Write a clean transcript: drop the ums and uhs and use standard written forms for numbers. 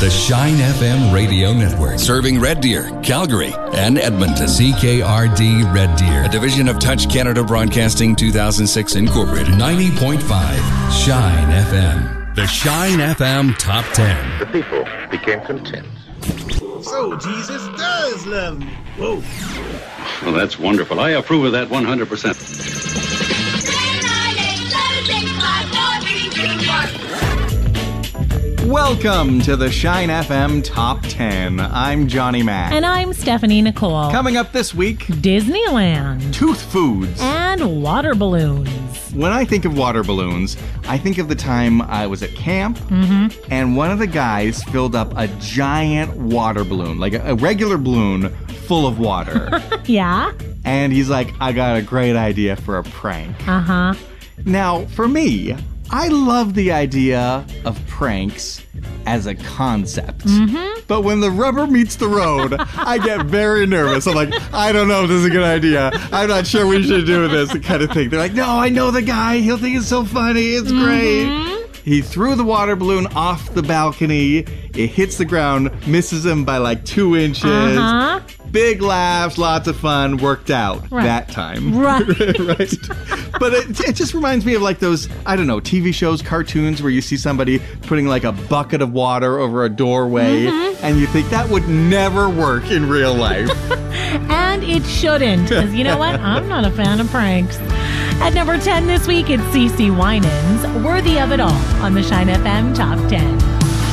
The Shine FM Radio Network. Serving Red Deer, Calgary, and Edmonton. CKRD Red Deer. A division of Touch Canada Broadcasting 2006 Incorporated. 90.5 Shine FM. The Shine FM Top 10. The people became content. So Jesus does love me. Whoa. Well, that's wonderful. I approve of that 100%. Welcome to the Shine FM Top 10. I'm Johnny Mac. And I'm Stephanie Nicole. Coming up this week, Disneyland. Tooth Foods. And water balloons. When I think of water balloons, I think of the time I was at camp, and one of the guys filled up a giant water balloon, like a regular balloon full of water. Yeah? And he's like, I got a great idea for a prank. Uh-huh. Now, for me, I love the idea of pranks as a concept. But when the rubber meets the road, I get very nervous. I'm like, I don't know if this is a good idea. I'm not sure we should do this, kind of thing. They're like, no, I know the guy. He'll think it's so funny. It's great. He threw the water balloon off the balcony. It hits the ground, misses him by like 2 inches. Big laughs, lots of fun, worked out that time. Right. Right. But it just reminds me of like those, I don't know, TV shows, cartoons where you see somebody putting like a bucket of water over a doorway and you think that would never work in real life. And it shouldn't, because you know what? I'm not a fan of pranks. At number 10 this week, it's CeCe Winans, Worthy of It All, on the Shine FM Top 10.